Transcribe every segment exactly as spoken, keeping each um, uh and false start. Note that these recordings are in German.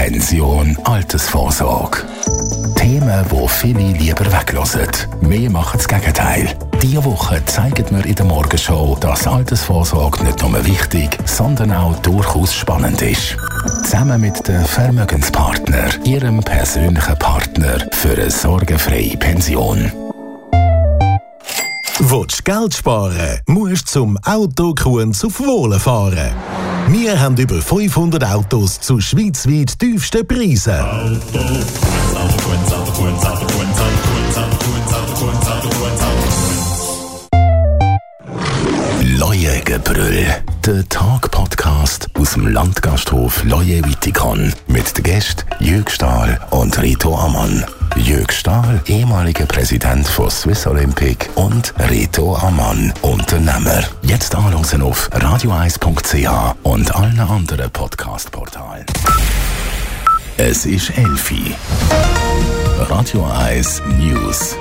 Pension, Altersvorsorge. Themen, die viele lieber weglassen. Wir machen das Gegenteil. Diese Woche zeigen wir in der Morgenshow, dass Altersvorsorge nicht nur wichtig, sondern auch durchaus spannend ist. Zusammen mit den Vermögenspartner, ihrem persönlichen Partner für eine sorgenfreie Pension. Willst du Geld sparen, musst zum Autokunz auf Wohlen fahren. Wir haben über fünfhundert Autos zu schweizweit tiefsten Preisen. Auto, Autokunz, Autokunz, Autokunz, Autokunz, Autokunz, Autokunz, Autokunz, Autokunz. Leuengebrüll, der Tag-Podcast aus dem Landgasthof Leue-Wittikon mit den Gästen Jürg Stahl und Rito Ammann. Jürg Stahl, ehemaliger Präsident von Swiss Olympic, und Rito Ammann, Unternehmer. Jetzt anhören auf radio eis punkt c h und allen anderen Podcast-Portalen. Es ist elfi. Radio eins News.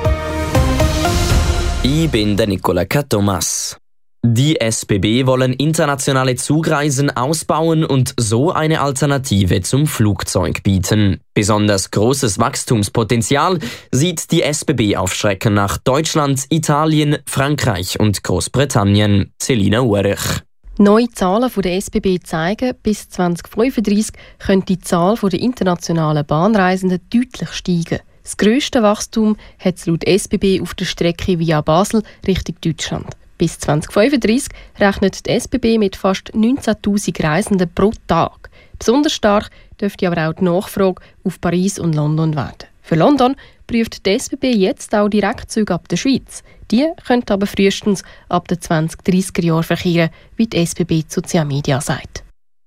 Ich bin der Nicola Thomas. Die S B B wollen internationale Zugreisen ausbauen und so eine Alternative zum Flugzeug bieten. Besonders großes Wachstumspotenzial sieht die S B B auf Strecken nach Deutschland, Italien, Frankreich und Großbritannien. Selina Urich. Neue Zahlen von der S B B zeigen, bis zwanzig fünfunddreissig könnte die Zahl der internationalen Bahnreisenden deutlich steigen. Das grösste Wachstum hat es laut S B B auf der Strecke via Basel Richtung Deutschland. Bis zwanzig fünfunddreissig rechnet die S B B mit fast neunzehntausend Reisenden pro Tag. Besonders stark dürfte aber auch die Nachfrage auf Paris und London werden. Für London prüft die S B B jetzt auch Direktzüge ab der Schweiz. Die könnten aber frühestens ab den zwanzig dreissiger Jahren verkehren, wie die S B B zu C A Media sagt.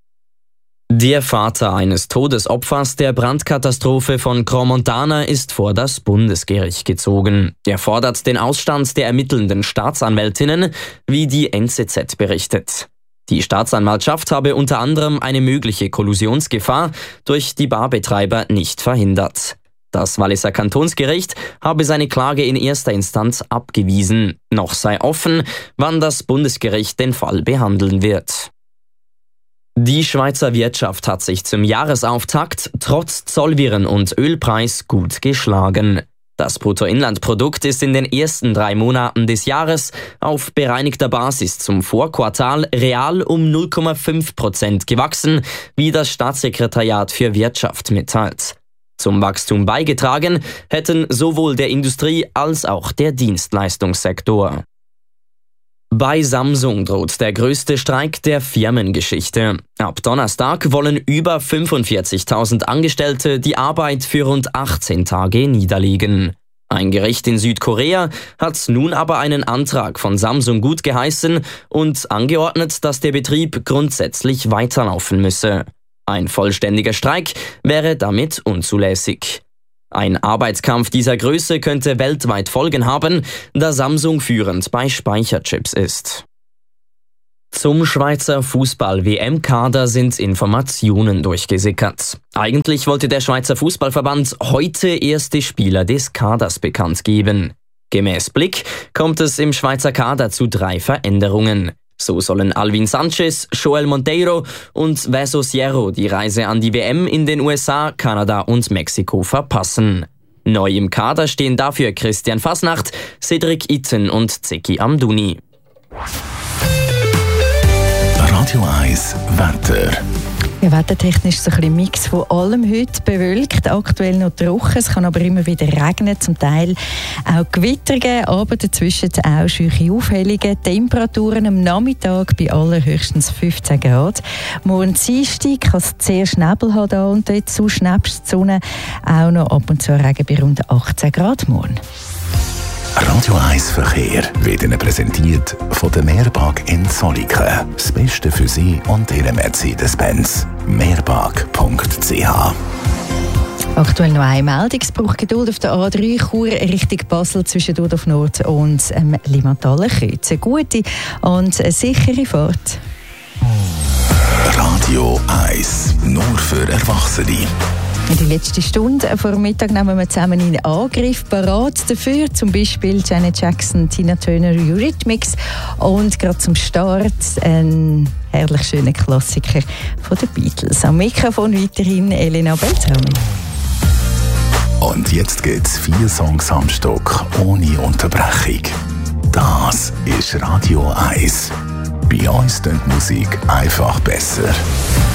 Der Vater eines Todesopfers der Brandkatastrophe von Crans-Montana ist vor das Bundesgericht gezogen. Er fordert den Ausstand der ermittelnden Staatsanwältinnen, wie die N Z Z berichtet. Die Staatsanwaltschaft habe unter anderem eine mögliche Kollusionsgefahr durch die Barbetreiber nicht verhindert. Das Walliser Kantonsgericht habe seine Klage in erster Instanz abgewiesen. Noch sei offen, wann das Bundesgericht den Fall behandeln wird. Die Schweizer Wirtschaft hat sich zum Jahresauftakt trotz Zollwirren und Ölpreis gut geschlagen. Das Bruttoinlandprodukt ist in den ersten drei Monaten des Jahres auf bereinigter Basis zum Vorquartal real um null Komma fünf Prozent gewachsen, wie das Staatssekretariat für Wirtschaft mitteilt. Zum Wachstum beigetragen hätten sowohl der Industrie- als auch der Dienstleistungssektor. Bei Samsung droht der größte Streik der Firmengeschichte. Ab Donnerstag wollen über fünfundvierzigtausend Angestellte die Arbeit für rund achtzehn Tage niederlegen. Ein Gericht in Südkorea hat nun aber einen Antrag von Samsung gutgeheißen und angeordnet, dass der Betrieb grundsätzlich weiterlaufen müsse. Ein vollständiger Streik wäre damit unzulässig. Ein Arbeitskampf dieser Größe könnte weltweit Folgen haben, da Samsung führend bei Speicherchips ist. Zum Schweizer Fußball-W M-Kader sind Informationen durchgesickert. Eigentlich wollte der Schweizer Fußballverband heute erst die Spieler des Kaders bekannt geben. Gemäß Blick kommt es im Schweizer Kader zu drei Veränderungen. So sollen Alvin Sanchez, Joel Monteiro und Vaso Sierro die Reise an die W M in den U S A, Kanada und Mexiko verpassen. Neu im Kader stehen dafür Christian Fasnacht, Cedric Itten und Zeki Amdouni. Radio eins Wetter. Ja, wettertechnisch so ein bisschen Mix von allem heute. Bewölkt, aktuell noch trocken. Es kann aber immer wieder regnen, zum Teil auch Gewitter geben, aber dazwischen auch scheuche Aufhellungen. Temperaturen am Nachmittag bei allerhöchstens fünfzehn Grad. Morgen Dienstag kann es zuerst Nebel haben da und dort, sonst nebst die Sonne auch noch ab und zu Regen bei rund achtzehn Grad morgen. Radio eins Verkehr wird Ihnen präsentiert von der Mehrpark in Zolliken. Das Beste für Sie und Ihren Mercedes-Benz. mehrpark punkt c h. Aktuell noch eine Meldung. Es braucht Geduld auf der A drei Chur Richtung Basel zwischen Dordorf Nord und ähm, Limmatalenkreuz. Eine gute und eine sichere Fahrt. Radio eins. Nur für Erwachsene. In die letzte Stunde vor dem Mittag nehmen wir zusammen in Angriff. Parat dafür zum Beispiel Janet Jackson, Tina Turner, Eurythmics. Und gerade zum Start ein herrlich schönen Klassiker von den Beatles. Am Mikrofon weiterhin Elena Beltrami. Und jetzt gibt's vier Songs am Stück ohne Unterbrechung. Das ist Radio eins. Bei uns klingt Musik einfach besser.